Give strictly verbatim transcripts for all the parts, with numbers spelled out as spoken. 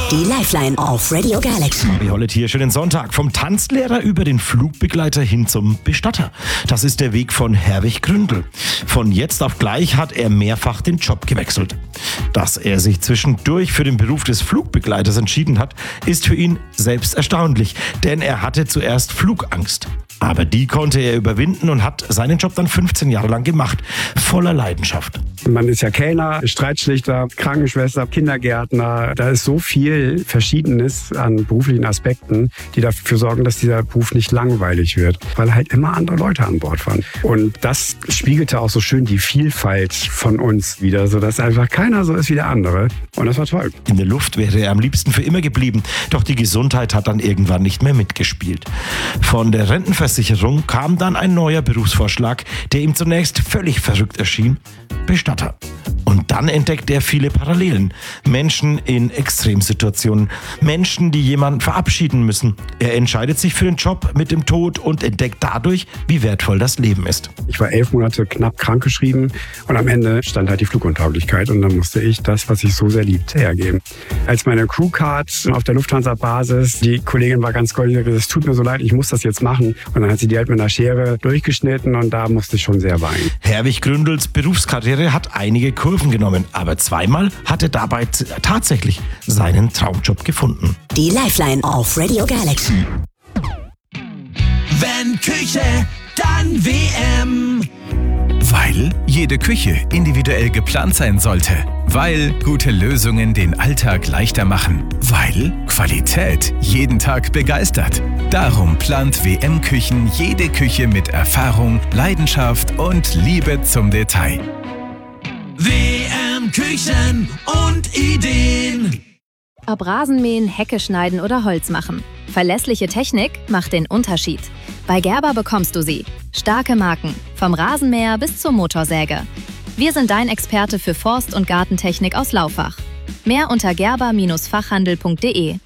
Die Lifeline auf Radio Galaxy. Marie Hollett hier, schönen Sonntag. Vom Tanzlehrer über den Flugbegleiter hin zum Bestatter. Das ist der Weg von Herwig Gründel. Von jetzt auf gleich hat er mehrfach den Job gewechselt. Dass er sich zwischendurch für den Beruf des Flugbegleiters entschieden hat, ist für ihn selbst erstaunlich. Denn er hatte zuerst Flugangst. Aber die konnte er überwinden und hat seinen Job dann fünfzehn Jahre lang gemacht. Voller Leidenschaft. Man ist ja Kellner, Streitschlichter, Krankenschwester, Kindergärtner. Da ist so viel Verschiedenes an beruflichen Aspekten, die dafür sorgen, dass dieser Beruf nicht langweilig wird. Weil halt immer andere Leute an Bord waren. Und das spiegelte auch so schön die Vielfalt von uns wieder, sodass einfach keiner so ist wie der andere. Und das war toll. In der Luft wäre er am liebsten für immer geblieben. Doch die Gesundheit hat dann irgendwann nicht mehr mitgespielt. Von der Rentenversicherung kam dann ein neuer Berufsvorschlag, der ihm zunächst völlig verrückt erschien: Bestatter. Und dann entdeckt er viele Parallelen. Menschen in Extremsituationen. Menschen, die jemanden verabschieden müssen. Er entscheidet sich für den Job mit dem Tod und entdeckt dadurch, wie wertvoll das Leben ist. Ich war elf Monate knapp krankgeschrieben und am Ende stand halt die Fluguntauglichkeit und dann musste ich das, was ich so sehr liebte, hergeben. Als meine Crewcard auf der Lufthansa-Basis, die Kollegin war ganz goldig, es tut mir so leid, ich muss das jetzt machen. Und dann hat sie die halt mit einer Schere durchgeschnitten und da musste ich schon sehr weinen. Herwig Gründels Berufskarriere hat einige Kurven genommen, aber zweimal hat er dabei t- tatsächlich seinen Traumjob gefunden. Die Lifeline auf Radio Galaxy. Wenn Küche, dann W M. Weil jede Küche individuell geplant sein sollte. Weil gute Lösungen den Alltag leichter machen. Weil Qualität jeden Tag begeistert. Darum plant W M Küchen jede Küche mit Erfahrung, Leidenschaft und Liebe zum Detail. W M Küchen und Ideen. Ob Rasenmähen, Hecke schneiden oder Holz machen. Verlässliche Technik macht den Unterschied. Bei Gerber bekommst du sie. Starke Marken, vom Rasenmäher bis zur Motorsäge. Wir sind dein Experte für Forst- und Gartentechnik aus Laufach. Mehr unter gerber Fachhandel punkt de.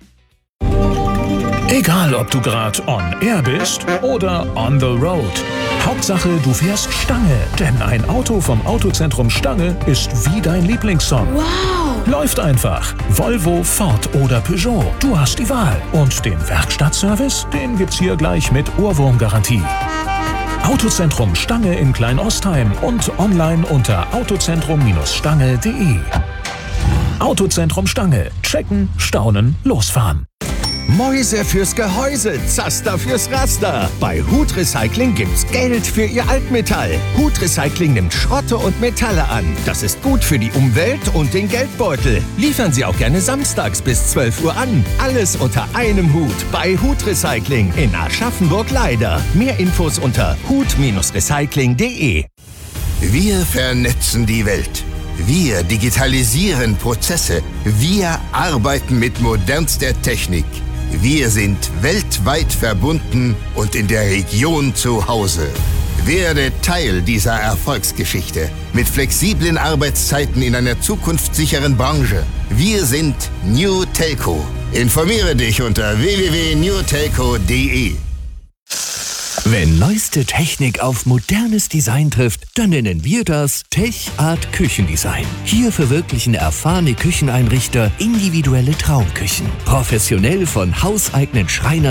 Egal, ob du gerade on air bist oder on the road. Hauptsache, du fährst Stange. Denn ein Auto vom Autozentrum Stange ist wie dein Lieblingssong. Wow! Läuft einfach. Volvo, Ford oder Peugeot. Du hast die Wahl. Und den Werkstattservice, den gibt's hier gleich mit Ohrwurmgarantie. Autozentrum Stange in Kleinostheim und online unter autozentrum Stange punkt de. Autozentrum Stange. Checken, staunen, losfahren. Mäuse fürs Gehäuse, Zaster fürs Raster. Bei Hut Recycling gibt's Geld für Ihr Altmetall. Hut Recycling nimmt Schrotte und Metalle an. Das ist gut für die Umwelt und den Geldbeutel. Liefern Sie auch gerne samstags bis zwölf Uhr an. Alles unter einem Hut bei Hut Recycling in Aschaffenburg-Leider. Mehr Infos unter hut Recycling punkt de. Wir vernetzen die Welt. Wir digitalisieren Prozesse. Wir arbeiten mit modernster Technik. Wir sind weltweit verbunden und in der Region zu Hause. Werde Teil dieser Erfolgsgeschichte mit flexiblen Arbeitszeiten in einer zukunftssicheren Branche. Wir sind New Telco. Informiere dich unter w w w punkt new telco punkt de. Wenn neueste Technik auf modernes Design trifft, dann nennen wir das Tech Art Küchendesign. Hier verwirklichen erfahrene Kücheneinrichter individuelle Traumküchen. Professionell von hauseigenen Schreinern